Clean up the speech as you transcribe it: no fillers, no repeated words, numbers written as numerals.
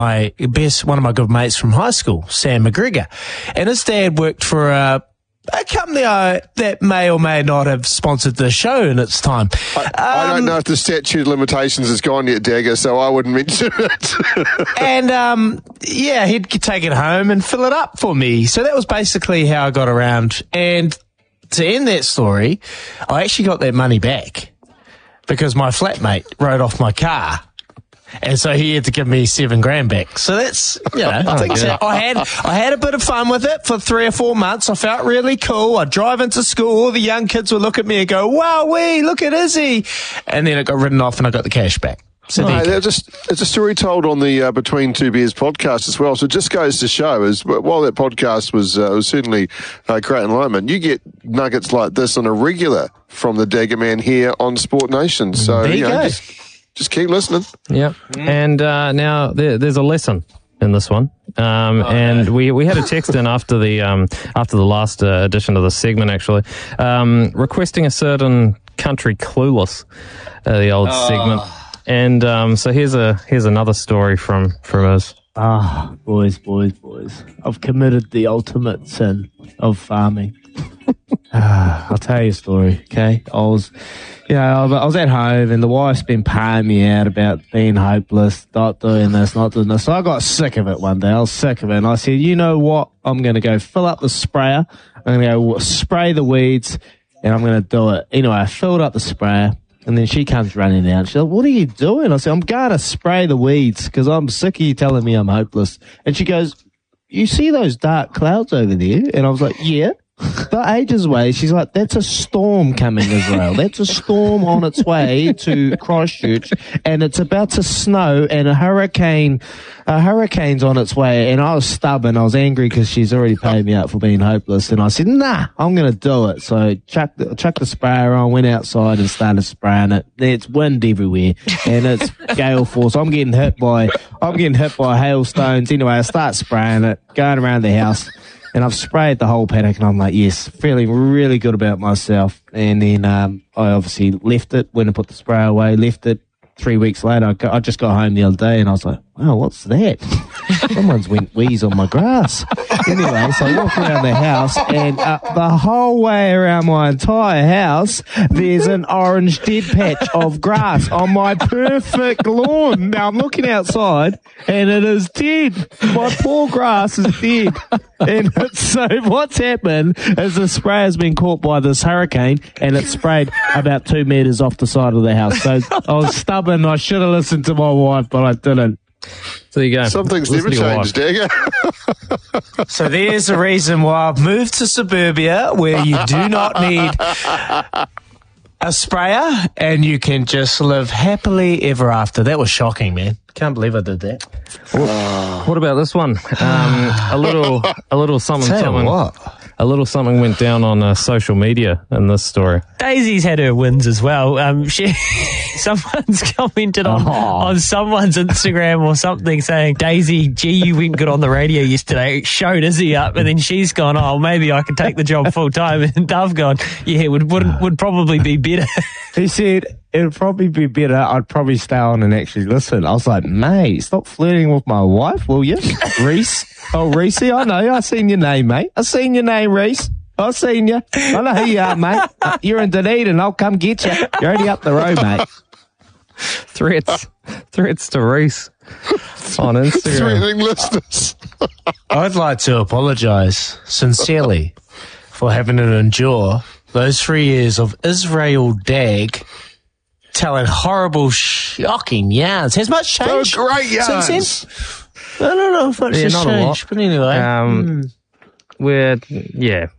one of my good mates from high school, Sam McGregor. And his dad worked for a company that may or may not have sponsored the show in its time. I don't know if the statute of limitations has gone yet, Dagger, so I wouldn't mention it. And, he'd take it home and fill it up for me. So that was basically how I got around. And to end that story, I actually got that money back because my flatmate wrote off my car. And so he had to give me $7,000 back. So that's, I had a bit of fun with it for 3 or 4 months. I felt really cool. I'd drive into school. All the young kids would look at me and go, wow, look at Izzy. And then it got written off and I got the cash back. So it's a story told on the Between Two Beers podcast as well. So it just goes to show, while that podcast was certainly great enlightenment, you get nuggets like this on a regular from the Dagger Man here on Sport Nation. So there you go. Just keep listening. Yeah. And now there's a lesson in this one. And we had a text in after the last edition of the segment, actually, requesting a certain country clueless, the old segment. And so here's another story from us. Boys. I've committed the ultimate sin of farming. I'll tell you a story, okay? I was at home and the wife's been paying me out about being hopeless, not doing this, not doing this. So I got sick of it one day. I was sick of it. And I said, you know what? I'm going to go fill up the sprayer. I'm going to go spray the weeds and I'm going to do it. Anyway, I filled up the sprayer and then she comes running out. She's like, what are you doing? I said, I'm going to spray the weeds because I'm sick of you telling me I'm hopeless. And she goes, you see those dark clouds over there? And I was like, yeah. But ages away, she's like, that's a storm coming, Israel. That's a storm on its way to Christchurch, and it's about to snow, and a hurricane's on its way. And I was stubborn. I was angry because she's already paid me out for being hopeless. And I said, nah, I'm going to do it. So chucked the sprayer on, went outside and started spraying it. It's wind everywhere, and it's gale force. I'm getting hit by hailstones. Anyway, I start spraying it, going around the house. And I've sprayed the whole paddock, and I'm like, yes, feeling really good about myself. And then I obviously left it, went and put the spray away, left it. 3 weeks later, I just got home the other day, and I was like, wow, what's that? Someone's went wheeze on my grass. Anyway, so I walk around the house, and the whole way around my entire house, there's an orange dead patch of grass on my perfect lawn. Now I'm looking outside, and it is dead. My poor grass is dead. And so what's happened is the spray has been caught by this hurricane, and it sprayed about 2 meters off the side of the house. So I was stubborn. I should have listened to my wife, but I didn't. So there you go. Some things never change, Dagger. So there's a reason why I've moved to suburbia, where you do not need a sprayer and you can just live happily ever after. That was shocking, man. Can't believe I did that. What about this one? A little something. What? A little something went down on social media in this story. Daisy's had her wins as well. Someone's commented on someone's Instagram or something saying, Daisy, gee, you went good on the radio yesterday. Showed Izzy up, and then she's gone, oh, maybe I could take the job full time. And I've gone, yeah, would probably be better. He said, it would probably be better. I'd probably stay on and actually listen. I was like, mate, stop flirting with my wife, will you? Reese. Oh, Reese, I know. I seen your name, mate. I seen your name, Reese. I seen you. I know who you are, mate. You're in Dunedin. I'll come get you. You're already up the road, mate. Threats to Reese on Instagram. Threatening listeners. I'd like to apologise sincerely for having to endure those 3 years of Israel Dag telling horrible, shocking yarns. Has much changed? Those great yarns. Since then? I don't know if much has not a lot. changed, but anyway.